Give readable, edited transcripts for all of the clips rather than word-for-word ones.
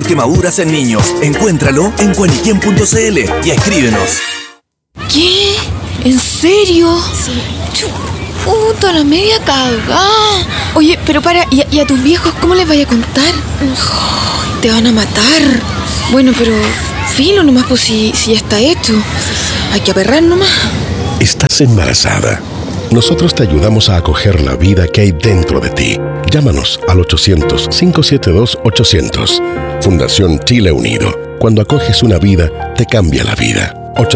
quemaduras en niños. Encuéntralo en cuaniquien.cl y escríbenos. ¿Qué? ¿En serio? Sí. Puta, la media cagada. Oye, pero para, ¿y a tus viejos cómo les vaya a contar? Oh, te van a matar. Bueno, pero filo nomás, pues si ya está hecho. Hay que aperrar nomás. Estás embarazada. Nosotros te ayudamos a acoger la vida que hay dentro de ti. Llámanos al 800-572-800. Fundación Chile Unido. Cuando acoges una vida, te cambia la vida.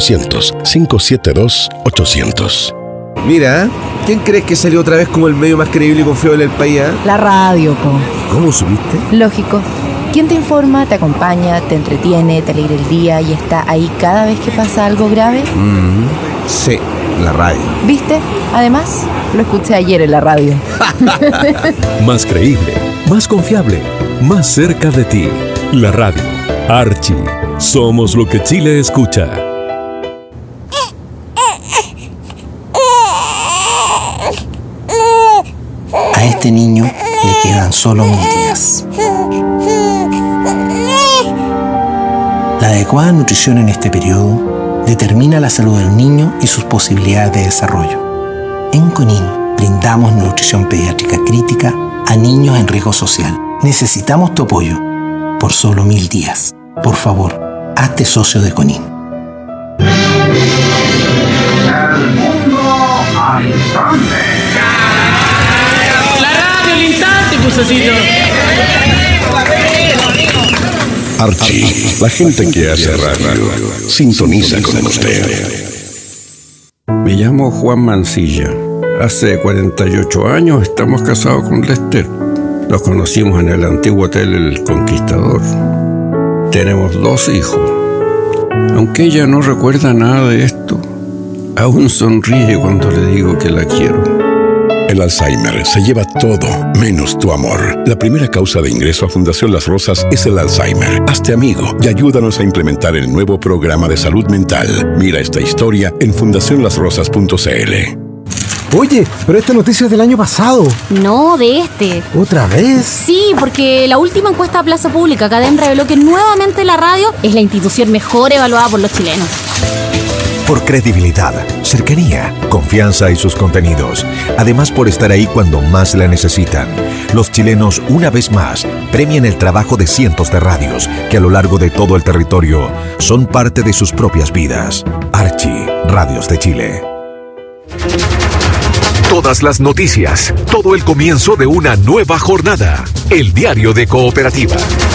800-572-800. Mira, ¿quién crees que salió otra vez como el medio más creíble y confiable del país? La radio, po. ¿Cómo supiste? Lógico. ¿Quién te informa, te acompaña, te entretiene, te alegra el día y está ahí cada vez que pasa algo grave? Sí, la radio. ¿Viste? Además, lo escuché ayer en la radio. Más creíble, más confiable, más cerca de ti. La radio. Archie. Somos lo que Chile escucha. A este niño le quedan solo 1000 días. La adecuada nutrición en este periodo determina la salud del niño y sus posibilidades de desarrollo. En CONIN brindamos nutrición pediátrica crítica a niños en riesgo social. Necesitamos tu apoyo por solo 1000 días. Por favor, hazte socio de CONIN. El mundo al instante. La radio al instante, Pusacito. Archie, la gente que hace radio, sintoniza con usted. Me llamo Juan Mancilla. Hace 48 años estamos casados con Lester. Nos conocimos en el antiguo hotel El Conquistador. Tenemos 2 hijos. Aunque ella no recuerda nada de esto, aún sonríe cuando le digo que la quiero. El Alzheimer se lleva todo menos tu amor. La primera causa de ingreso a Fundación Las Rosas es el Alzheimer. Hazte amigo y ayúdanos a implementar el nuevo programa de salud mental. Mira esta historia en fundacionlasrosas.cl. Oye, pero esta noticia es del año pasado. No, de este. ¿Otra vez? Sí, porque la última encuesta a Plaza Pública Cadena reveló que nuevamente la radio es la institución mejor evaluada por los chilenos. Por credibilidad, cercanía, confianza y sus contenidos. Además, por estar ahí cuando más la necesitan. Los chilenos, una vez más, premian el trabajo de cientos de radios que a lo largo de todo el territorio son parte de sus propias vidas. Archie, Radios de Chile. Todas las noticias, todo el comienzo de una nueva jornada. El diario de Cooperativa.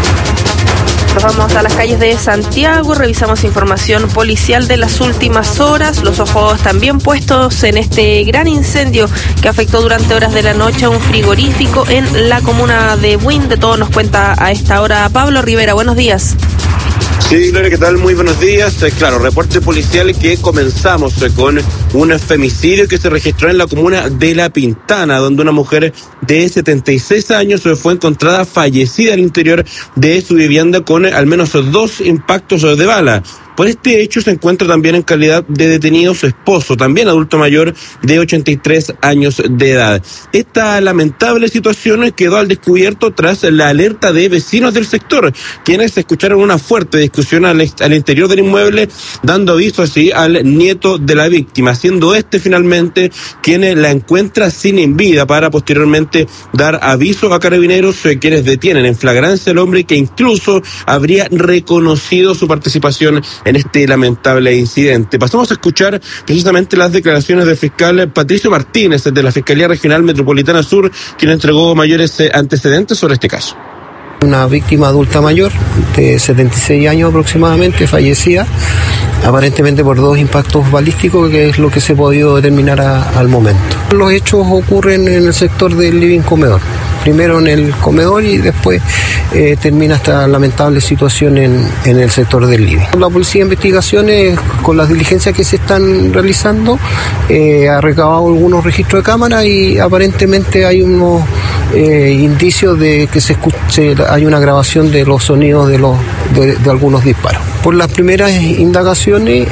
Nos vamos a las calles de Santiago, revisamos información policial de las últimas horas, los ojos también puestos en este gran incendio que afectó durante horas de la noche a un frigorífico en la comuna de Buin. De todo nos cuenta a esta hora Pablo Rivera. Buenos días. Sí, Gloria, ¿qué tal? Muy buenos días. Claro, reporte policial que comenzamos con un femicidio que se registró en la comuna de La Pintana, donde una mujer de 76 años fue encontrada fallecida al interior de su vivienda con al menos 2 impactos de bala. Por este hecho se encuentra también en calidad de detenido su esposo, también adulto mayor de 83 años de edad. Esta lamentable situación quedó al descubierto tras la alerta de vecinos del sector, quienes escucharon una fuerte discusión al interior del inmueble, dando aviso así al nieto de la víctima, siendo este finalmente quien la encuentra sin vida para posteriormente dar aviso a carabineros, quienes detienen en flagrancia al hombre que incluso habría reconocido su participación en este lamentable incidente. Pasamos a escuchar precisamente las declaraciones del fiscal Patricio Martínez de la Fiscalía Regional Metropolitana Sur, quien entregó mayores antecedentes sobre este caso. Una víctima adulta mayor de 76 años aproximadamente, fallecida, aparentemente por 2 impactos balísticos, que es lo que se ha podido determinar al momento. Los hechos ocurren en el sector del living comedor. Primero en el comedor y después termina esta lamentable situación en el sector del living. La Policía de Investigaciones, con las diligencias que se están realizando, ha recabado algunos registros de cámara y aparentemente hay unos indicios de que hay una grabación de los sonidos de algunos disparos. Por las primeras indagaciones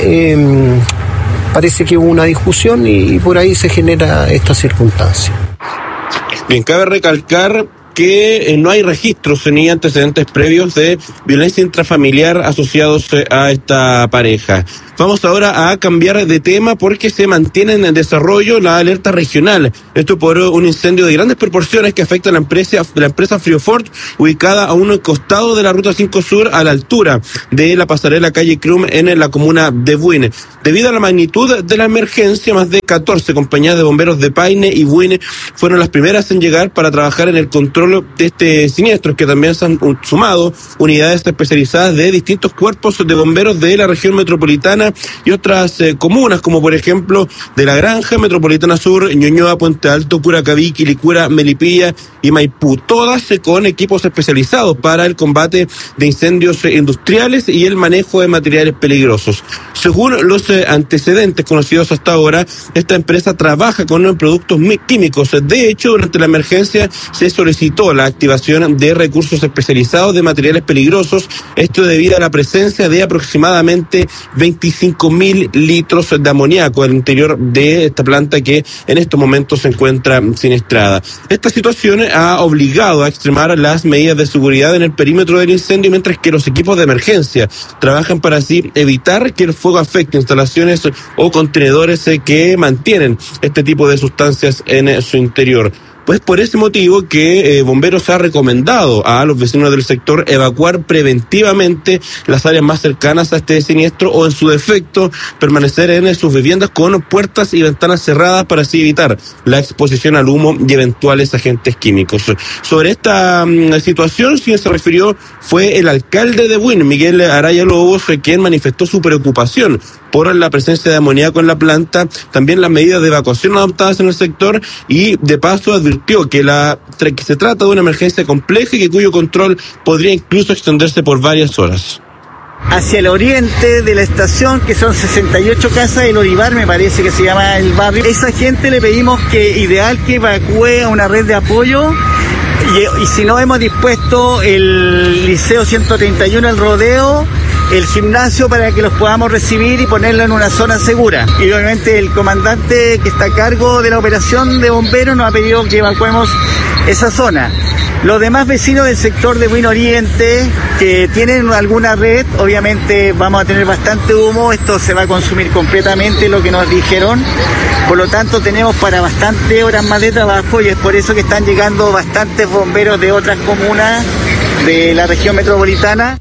parece que hubo una discusión y por ahí se genera esta circunstancia. Bien, cabe recalcar que no hay registros ni antecedentes previos de violencia intrafamiliar asociados a esta pareja. Vamos ahora a cambiar de tema porque se mantiene en desarrollo la alerta regional. Esto por un incendio de grandes proporciones que afecta a la empresa Friofort, ubicada a un costado de la Ruta 5 Sur, a la altura de la pasarela calle Crum en la comuna de Buine. Debido a la magnitud de la emergencia, más de 14 compañías de bomberos de Paine y Buine fueron las primeras en llegar para trabajar en el control de este siniestro, que también se han sumado unidades especializadas de distintos cuerpos de bomberos de la región metropolitana y otras comunas, como por ejemplo de La Granja, Metropolitana Sur, Ñuñoa, Puente Alto, Curacaví, Quilicura, Melipilla y Maipú, todas con equipos especializados para el combate de incendios industriales y el manejo de materiales peligrosos. Según los antecedentes conocidos hasta ahora, esta empresa trabaja con productos químicos. De hecho, durante la emergencia se solicitó la activación de recursos especializados de materiales peligrosos, esto debido a la presencia de aproximadamente 25.000 litros de amoníaco al interior de esta planta que en estos momentos se encuentra siniestrada. Esta situación ha obligado a extremar las medidas de seguridad en el perímetro del incendio, mientras que los equipos de emergencia trabajan para así evitar que el fuego afecte instalaciones o contenedores que mantienen este tipo de sustancias en su interior. Pues por ese motivo que Bomberos ha recomendado a los vecinos del sector evacuar preventivamente las áreas más cercanas a este siniestro o, en su defecto, permanecer en sus viviendas con puertas y ventanas cerradas para así evitar la exposición al humo y eventuales agentes químicos. Sobre esta situación, quien se refirió fue el alcalde de Buin, Miguel Araya Lobos, quien manifestó su preocupación por la presencia de amoníaco en la planta, también las medidas de evacuación adoptadas en el sector, y de paso advirtió que se trata de una emergencia compleja y cuyo control podría incluso extenderse por varias horas. Hacia el oriente de la estación, que son 68 casas, el Olivar me parece que se llama el barrio. Esa gente le pedimos que ideal que evacúe a una red de apoyo. Y si no, hemos dispuesto el Liceo 131, el Rodeo, el gimnasio, para que los podamos recibir y ponerlo en una zona segura. Y obviamente el comandante que está a cargo de la operación de bomberos nos ha pedido que evacuemos esa zona. Los demás vecinos del sector de Buin Oriente que tienen alguna red, obviamente vamos a tener bastante humo, esto se va a consumir completamente, lo que nos dijeron. Por lo tanto, tenemos para bastantes horas más de trabajo y es por eso que están llegando bastantes bomberos de otras comunas de la región metropolitana.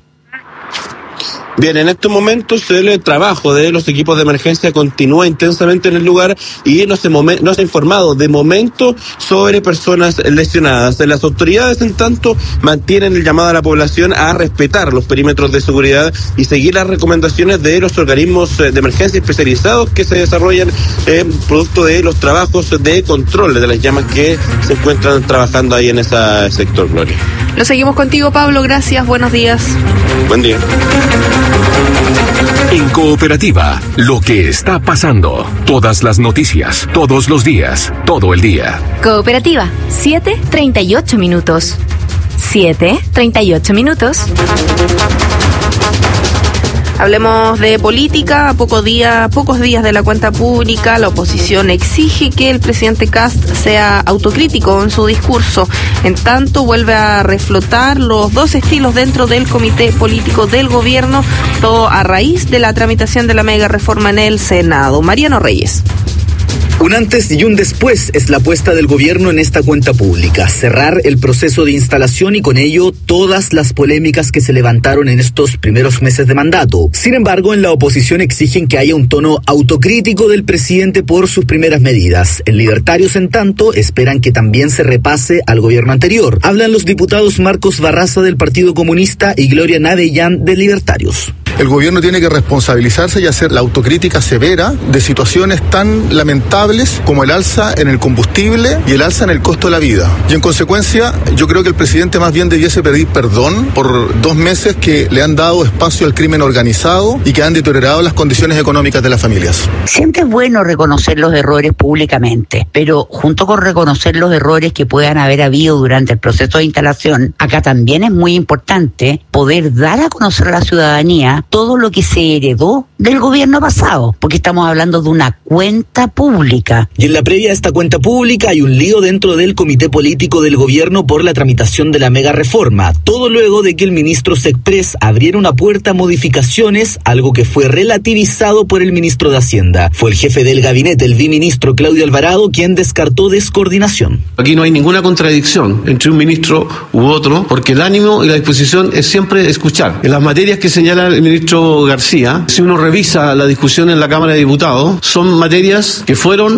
Bien, en estos momentos el trabajo de los equipos de emergencia continúa intensamente en el lugar y no se ha informado de momento sobre personas lesionadas. Las autoridades, en tanto, mantienen el llamado a la población a respetar los perímetros de seguridad y seguir las recomendaciones de los organismos de emergencia especializados que se desarrollan producto de los trabajos de control de las llamas que se encuentran trabajando ahí en ese sector, Gloria. Lo seguimos contigo, Pablo. Gracias. Buenos días. Buen día. En Cooperativa, lo que está pasando. Todas las noticias, todos los días, todo el día. Cooperativa, 7:38 minutos. 7:38 minutos. Hablemos de política. A pocos días de la cuenta pública, la oposición exige que el presidente Kast sea autocrítico en su discurso. En tanto, vuelve a reflotar los dos estilos dentro del comité político del gobierno, todo a raíz de la tramitación de la mega reforma en el Senado. Mariano Reyes. Un antes y un después es la apuesta del gobierno en esta cuenta pública. Cerrar el proceso de instalación y con ello todas las polémicas que se levantaron en estos primeros meses de mandato. Sin embargo, en la oposición exigen que haya un tono autocrítico del presidente por sus primeras medidas. En Libertarios, en tanto, esperan que también se repase al gobierno anterior. Hablan los diputados Marcos Barraza del Partido Comunista y Gloria Nadellán de Libertarios. El gobierno tiene que responsabilizarse y hacer la autocrítica severa de situaciones tan lamentables como el alza en el combustible y el alza en el costo de la vida. Y en consecuencia, yo creo que el presidente más bien debiese pedir perdón por 2 meses que le han dado espacio al crimen organizado y que han deteriorado las condiciones económicas de las familias. Siempre es bueno reconocer los errores públicamente, pero junto con reconocer los errores que puedan haber habido durante el proceso de instalación, acá también es muy importante poder dar a conocer a la ciudadanía todo lo que se heredó del gobierno pasado, porque estamos hablando de una cuenta pública. Y en la previa a esta cuenta pública hay un lío dentro del comité político del gobierno por la tramitación de la mega reforma, todo luego de que el ministro Sexpress abriera una puerta a modificaciones, algo que fue relativizado por el ministro de Hacienda. Fue el jefe del gabinete, el viceministro Claudio Alvarado, quien descartó descoordinación. Aquí no hay ninguna contradicción entre un ministro u otro, porque el ánimo y la disposición es siempre escuchar. En las materias que señala el ministro García, si uno revisa la discusión en la Cámara de Diputados, son materias que fueron